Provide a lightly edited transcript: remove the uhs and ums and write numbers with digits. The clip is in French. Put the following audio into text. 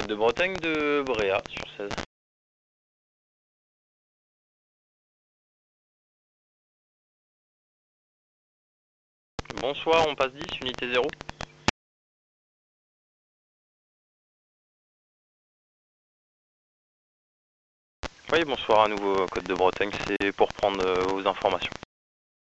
de Bretagne de Bréa sur 16. Bonsoir, on passe 10, unité 0. Oui, bonsoir à nouveau, Côte de Bretagne, c'est pour prendre vos informations.